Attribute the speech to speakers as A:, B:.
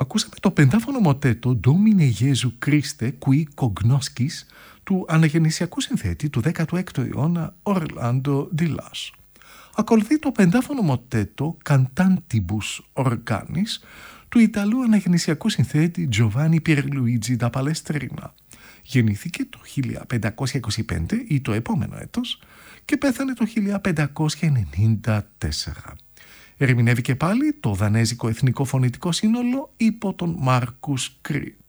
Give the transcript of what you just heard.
A: Ακούσαμε το πεντάφωνο μοτέτο «Domine Jesu Christe qui cognoscis» του αναγεννησιακού συνθέτη του 16ου αιώνα Orlando di Lasso. Ακολουθεί το πεντάφωνο μοτέτο «Cantantibus Organis» του Ιταλού αναγεννησιακού συνθέτη Giovanni Pierluigi da Palestrina. Γεννήθηκε το 1525 ή το επόμενο έτος και πέθανε το 1594. Ερμηνεύει και πάλι το δανέζικο εθνικό φωνητικό σύνολο υπό τον Μάρκους Κριτ.